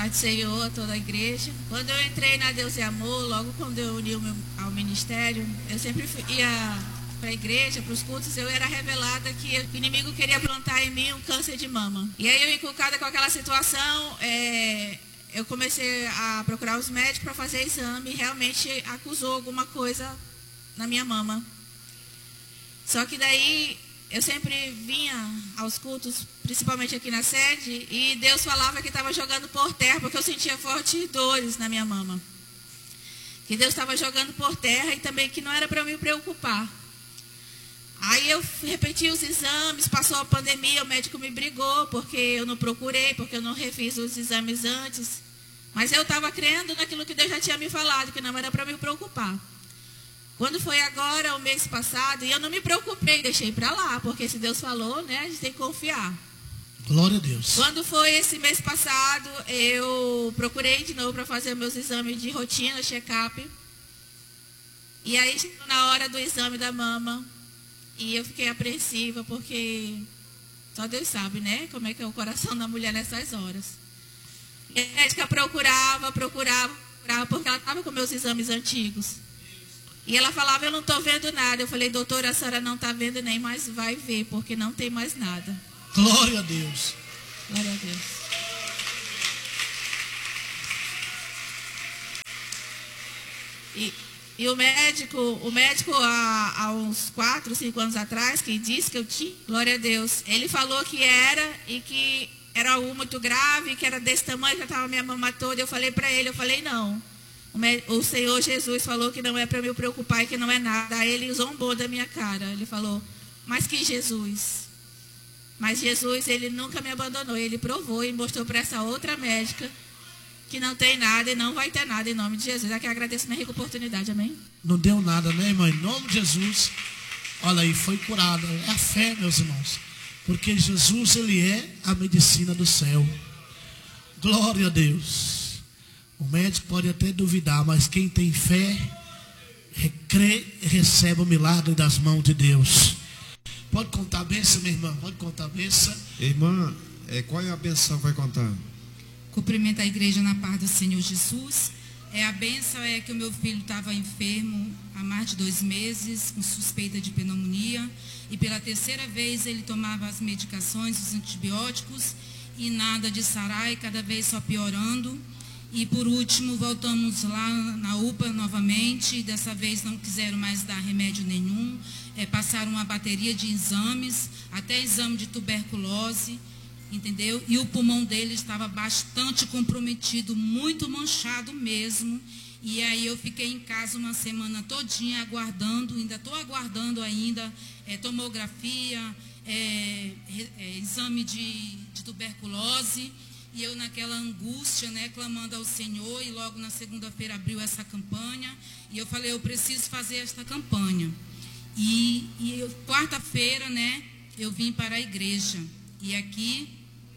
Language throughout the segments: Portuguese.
Paz do Senhor a toda a igreja. Quando eu entrei na Deus e Amor, logo quando eu uni ao ministério, eu sempre ia para a igreja, para os cultos, eu era revelada que o inimigo queria plantar em mim um câncer de mama. E aí eu, inculcada com aquela situação, eu comecei a procurar os médicos para fazer exame e realmente acusou alguma coisa na minha mama. Só que daí eu sempre vinha aos cultos, principalmente aqui na sede, e Deus falava que estava jogando por terra, porque eu sentia fortes dores na minha mama. Que Deus estava jogando por terra e também que não era para eu me preocupar. Aí eu repeti os exames, passou a pandemia, o médico me brigou, porque eu não procurei, porque eu não refiz os exames antes. Mas eu estava crendo naquilo que Deus já tinha me falado, que não era para me preocupar. Quando foi agora, o mês passado, e eu não me preocupei, deixei para lá, porque se Deus falou, né, a gente tem que confiar. Glória a Deus. Quando foi esse mês passado, eu procurei de novo para fazer meus exames de rotina, check-up. E aí chegou na hora do exame da mama, e eu fiquei apreensiva, porque só Deus sabe, né, como é que é o coração da mulher nessas horas. E a médica procurava, porque ela estava com meus exames antigos. E ela falava, eu não estou vendo nada. Eu falei, doutora, a senhora não está vendo nem, mas vai ver, porque não tem mais nada. Glória a Deus. Glória a Deus. E o médico há uns 4, 5 anos atrás, que disse que eu tinha, glória a Deus, ele falou que era e que era algo muito grave, que era desse tamanho, que já estava minha mama toda. Eu falei para ele, não. O Senhor Jesus falou que não é para me preocupar e que não é nada. Aí ele zombou da minha cara. Ele falou, mas que Jesus? Mas Jesus, ele nunca me abandonou. Ele provou e mostrou para essa outra médica que não tem nada e não vai ter nada em nome de Jesus. Aqui eu agradeço minha rica oportunidade, amém? Não deu nada, né, irmã? Em nome de Jesus, olha aí, foi curada. É a fé, meus irmãos. Porque Jesus, ele é a medicina do céu. Glória a Deus. O médico pode até duvidar, mas quem tem fé, crê, recebe o milagre das mãos de Deus. Pode contar a bênção, minha irmã? Pode contar a bênção? Irmã, qual é a bênção que vai contar? Cumprimento a igreja na paz do Senhor Jesus. A bênção é que o meu filho estava enfermo há mais de 2 meses, com suspeita de pneumonia. E pela 3ª vez ele tomava as medicações, os antibióticos, e nada de sarar, e cada vez só piorando. E por último, voltamos lá na UPA novamente, dessa vez não quiseram mais dar remédio nenhum, passaram uma bateria de exames, até exame de tuberculose, entendeu? E o pulmão dele estava bastante comprometido, muito manchado mesmo, e aí eu fiquei em casa uma semana todinha aguardando, ainda estou aguardando ainda, tomografia, exame de tuberculose. E eu naquela angústia, né, clamando ao Senhor, e logo na segunda-feira abriu essa campanha, e eu falei, eu preciso fazer esta campanha. E quarta-feira, né, eu vim para a igreja, e aqui,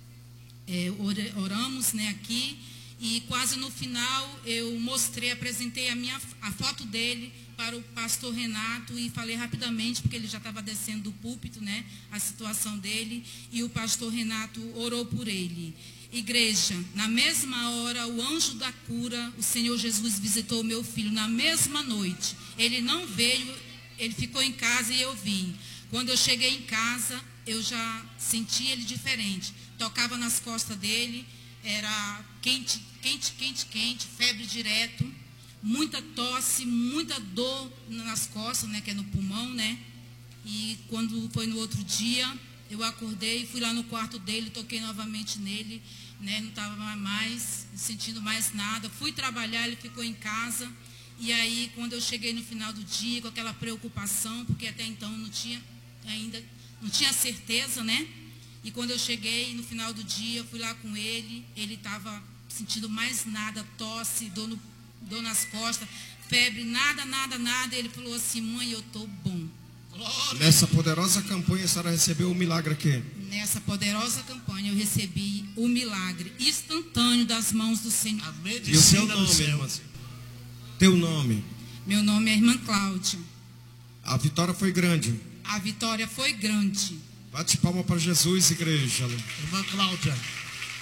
oramos, né, aqui, e quase no final eu apresentei a foto dele para o pastor Renato, e falei rapidamente, porque ele já estava descendo do púlpito, né, a situação dele, e o pastor Renato orou por ele. Igreja, na mesma hora, o anjo da cura, o Senhor Jesus visitou o meu filho na mesma noite. Ele não veio, ele ficou em casa e eu vim. Quando eu cheguei em casa, eu já senti ele diferente. Tocava nas costas dele, era quente, febre direto, muita tosse, muita dor nas costas, né, que é no pulmão, né? E quando foi no outro dia, eu acordei, fui lá no quarto dele, toquei novamente nele, né? Não estava mais sentindo mais nada. Fui trabalhar, ele ficou em casa. E aí, quando eu cheguei no final do dia, com aquela preocupação, porque até então não tinha certeza, né? E quando eu cheguei no final do dia, eu fui lá com ele estava sentindo mais nada, tosse, dor nas costas, febre, nada. Ele falou assim, mãe, eu estou bom. Nessa poderosa campanha, a senhora recebeu um milagre aqui? Nessa poderosa campanha, eu recebi o milagre instantâneo das mãos do Senhor. E o seu nome, irmã? Teu nome? Meu nome é irmã Cláudia. A vitória foi grande? A vitória foi grande. Bate palma para Jesus, igreja. Irmã Cláudia,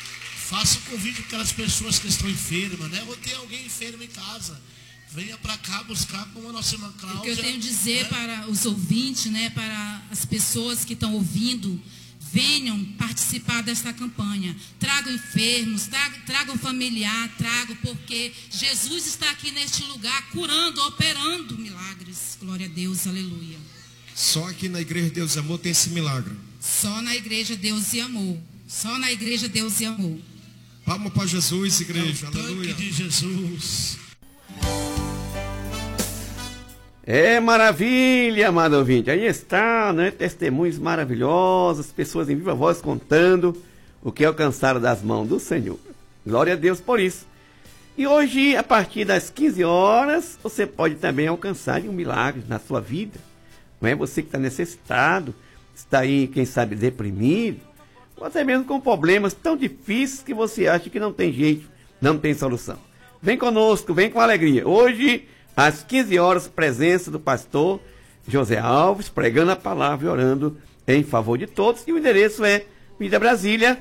Faça o convite para aquelas pessoas que estão enfermas, né? Ou tem alguém enfermo em casa. Venha para cá buscar como a nossa irmã Cláudia. O que eu tenho a dizer, né, para os ouvintes, né, para as pessoas que estão ouvindo, venham participar desta campanha. Tragam enfermos, tragam familiar, porque Jesus está aqui neste lugar, curando, operando milagres. Glória a Deus, aleluia. Só aqui na Igreja Deus e Amor tem esse milagre. Só na Igreja Deus e Amor. Só na Igreja Deus e Amor. Palma para Jesus, igreja. é o Aleluia. tanque de Jesus. É maravilha, amado ouvinte. Aí está, né? Testemunhos maravilhosos, pessoas em viva voz contando o que alcançaram das mãos do Senhor. Glória a Deus por isso. E hoje, a partir das 15 horas, você pode também alcançar um milagre na sua vida. Não é você que está necessitado, está aí, quem sabe, deprimido, ou até mesmo com problemas tão difíceis que você acha que não tem jeito, não tem solução. Vem conosco, vem com alegria. Hoje, às 15 horas, presença do pastor José Alves, pregando a palavra e orando em favor de todos. E o endereço é Vida Brasília,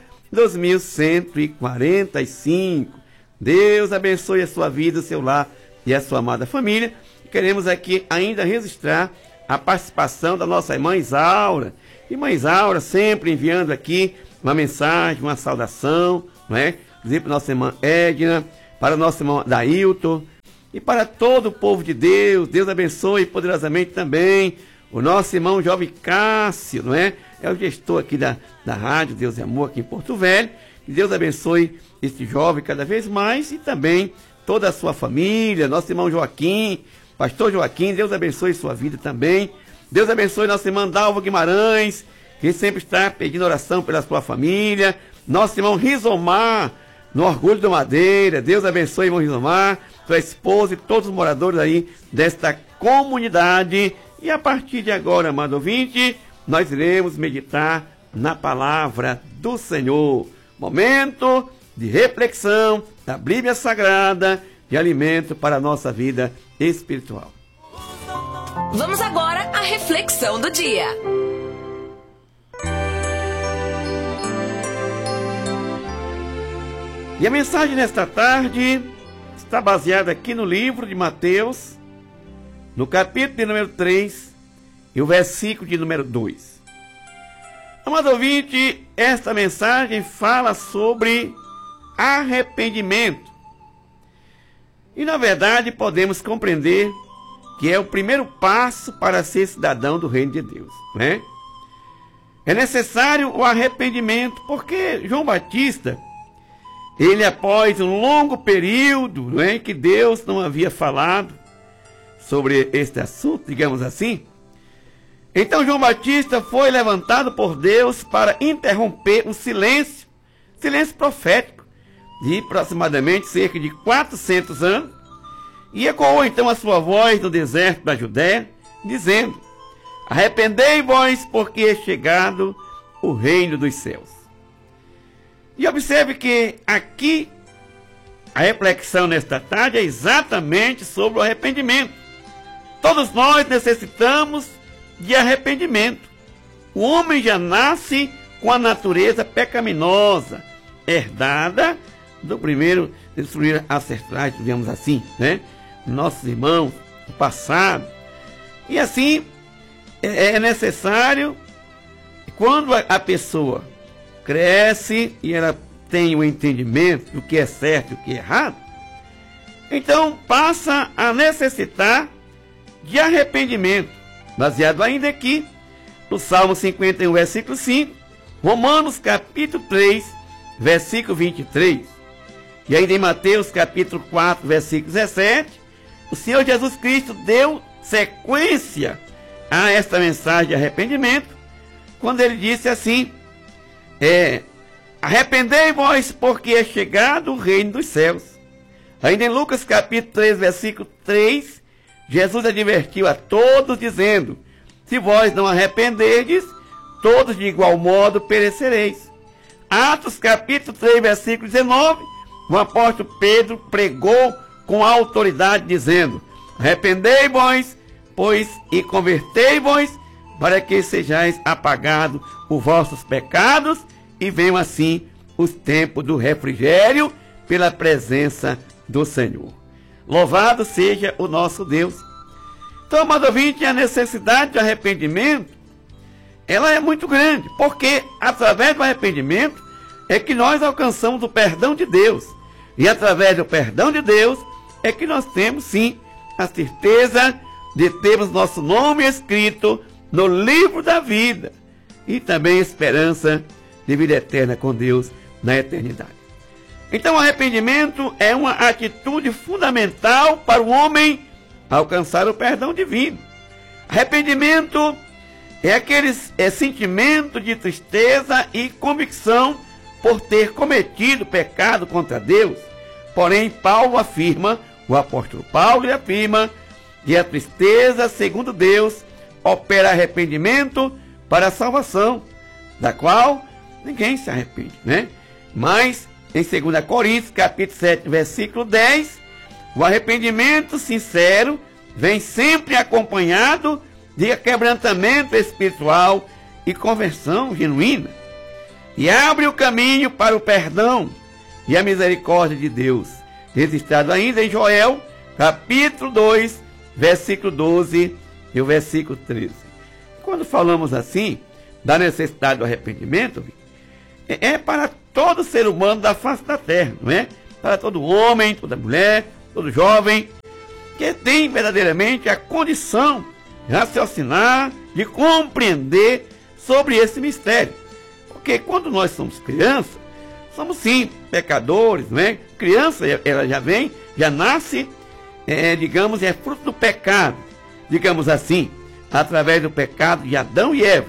2145. Deus abençoe a sua vida, o seu lar e a sua amada família. Queremos aqui ainda registrar a participação da nossa irmã Isaura. Irmã Isaura sempre enviando aqui uma mensagem, uma saudação, não é? Dizer para a nossa irmã Edna, para a nossa irmã Dailton, e para todo o povo de Deus. Deus abençoe poderosamente também o nosso irmão Jovem Cássio, não é? É o gestor aqui da Rádio Deus e Amor aqui em Porto Velho. Que Deus abençoe este jovem cada vez mais e também toda a sua família, nosso irmão Joaquim, pastor Joaquim, Deus abençoe sua vida também. Deus abençoe nossa irmã Dalva Guimarães, que sempre está pedindo oração pela sua família. Nosso irmão Rizomar, no Orgulho do Madeira. Deus abençoe, irmão Rizomar, sua esposa e todos os moradores aí desta comunidade. E a partir de agora, amado ouvinte, nós iremos meditar na palavra do Senhor. Momento de reflexão da Bíblia Sagrada, de alimento para a nossa vida espiritual. Vamos agora à reflexão do dia. E a mensagem nesta tarde está baseada aqui no livro de Mateus, no capítulo de número 3 e o versículo de número 2. Amado ouvinte, esta mensagem fala sobre arrependimento. E na verdade podemos compreender que é o primeiro passo para ser cidadão do reino de Deus, né? É necessário o arrependimento, porque João Batista, ele após um longo período, né, que Deus não havia falado sobre este assunto, digamos assim, então João Batista foi levantado por Deus para interromper o silêncio profético, de aproximadamente cerca de 400 anos, e ecoou então a sua voz no deserto da Judéia, dizendo: arrependei-vos, porque é chegado o reino dos céus. E observe que aqui a reflexão nesta tarde é exatamente sobre o arrependimento. Todos nós necessitamos de arrependimento. O homem já nasce com a natureza pecaminosa, herdada dos primeiros ancestrais, digamos assim, né? Nossos irmãos do passado. E assim, é necessário, quando a pessoa cresce e ela tem o entendimento do que é certo e o que é errado, então passa a necessitar de arrependimento, baseado ainda aqui no Salmo 51, versículo 5, Romanos capítulo 3, versículo 23, e ainda em Mateus capítulo 4, versículo 17, o Senhor Jesus Cristo deu sequência a esta mensagem de arrependimento, quando ele disse assim: arrependei-vos, porque é chegado o reino dos céus. Ainda em Lucas capítulo 3, versículo 3, Jesus advertiu a todos, dizendo: se vós não arrependerdes, todos de igual modo perecereis. Atos capítulo 3, versículo 19, o apóstolo Pedro pregou com autoridade, dizendo: arrependei-vos, pois, e convertei-vos, para que sejais apagados os vossos pecados, e venham assim os tempos do refrigério pela presença do Senhor. Louvado seja o nosso Deus. Então, amado ouvinte, a necessidade de arrependimento, ela é muito grande, porque através do arrependimento é que nós alcançamos o perdão de Deus. E através do perdão de Deus é que nós temos, sim, a certeza de termos nosso nome escrito no livro da vida e também esperança de vida eterna com Deus na eternidade. Então, o arrependimento é uma atitude fundamental para o homem alcançar o perdão divino. Arrependimento é aquele sentimento de tristeza e convicção por ter cometido pecado contra Deus. Porém, o apóstolo Paulo afirma que a tristeza, segundo Deus, opera arrependimento para a salvação, da qual ninguém se arrepende, né? Mas, em 2 Coríntios, capítulo 7, versículo 10, o arrependimento sincero vem sempre acompanhado de quebrantamento espiritual e conversão genuína, e abre o caminho para o perdão e a misericórdia de Deus, registrado ainda em Joel, capítulo 2, versículo 12 e o versículo 13. Quando falamos assim, da necessidade do arrependimento, é para todo ser humano da face da terra, não é? Para todo homem, toda mulher, todo jovem, que tem verdadeiramente a condição de raciocinar, de compreender sobre esse mistério. Porque quando nós somos crianças, somos sim pecadores, não é? Criança, ela já nasce, digamos, é fruto do pecado, digamos assim, através do pecado de Adão e Eva.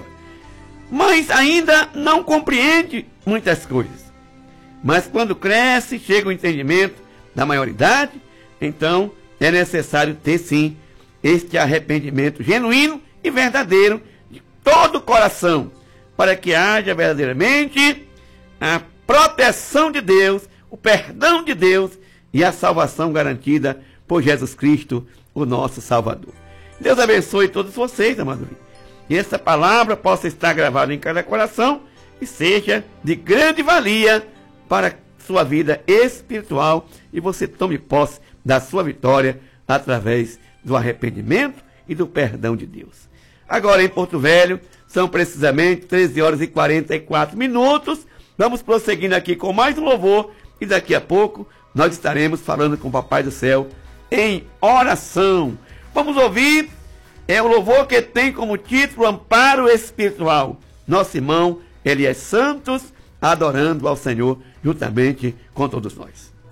Mas ainda não compreende muitas coisas. Mas quando cresce, chega o entendimento da maioridade, então é necessário ter sim este arrependimento genuíno e verdadeiro de todo o coração, para que haja verdadeiramente a proteção de Deus, o perdão de Deus e a salvação garantida por Jesus Cristo, o nosso Salvador. Deus abençoe todos vocês, amado. E essa palavra possa estar gravada em cada coração e seja de grande valia para a sua vida espiritual e você tome posse da sua vitória através do arrependimento e do perdão de Deus. Agora em Porto Velho, são precisamente 13 horas e 44 minutos. Vamos prosseguindo aqui com mais um louvor e daqui a pouco nós estaremos falando com o Papai do Céu em oração. Vamos ouvir, o louvor que tem como título Amparo Espiritual. Nosso irmão Elias Santos adorando ao Senhor juntamente com todos nós.